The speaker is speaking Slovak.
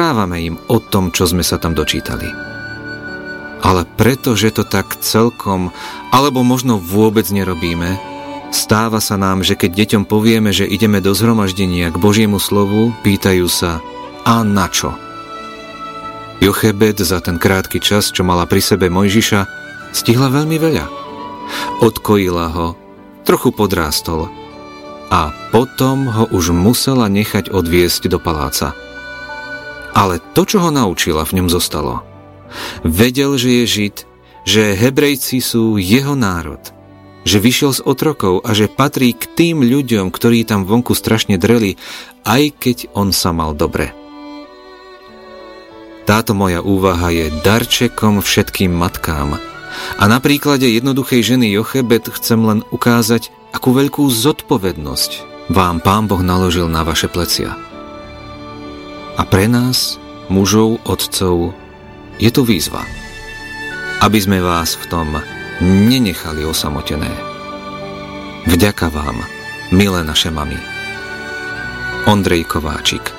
rozprávame im o tom, čo sme sa tam dočítali. Ale pretože to tak celkom, alebo možno vôbec nerobíme, stáva sa nám, že keď deťom povieme, že ideme do zhromaždenia k Božiemu slovu, pýtajú sa, a na čo? Jochebed za ten krátky čas, čo mala pri sebe Mojžiša, stihla veľmi veľa. Odkojila ho, trochu podrástol a potom ho už musela nechať odviesť do paláca. Ale to, čo ho naučila, v ňom zostalo. Vedel, že je Žid, že Hebrejci sú jeho národ, že vyšiel z otrokov a že patrí k tým ľuďom, ktorí tam vonku strašne dreli, aj keď on sa mal dobre. Táto moja úvaha je darčekom všetkým matkám a na príklade jednoduchej ženy Jochebed chcem len ukázať, akú veľkú zodpovednosť vám Pán Boh naložil na vaše plecia. A pre nás, mužov, otcov, je tu výzva, aby sme vás v tom nenechali osamotené. Vďaka vám, milé naše mami. Ondrej Kováčik.